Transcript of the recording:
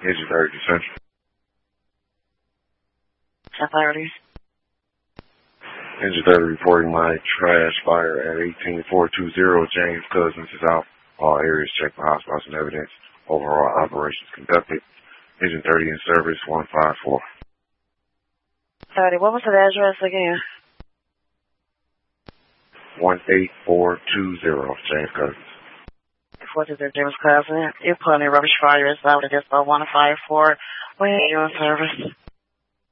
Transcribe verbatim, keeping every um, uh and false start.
Engine thirty Central. ten thirty. Engine thirty reporting my trash fire at eighteen four two zero. James Cousins is out. All areas checked for hotspots and evidence. Overall operations conducted. Engine thirty in service, one five four. thirty. What was the address again? one eight four two zero. James Cousins. What is it, James Cousins? You're putting a rubbish fire. It's out of this one five four. When are you in service?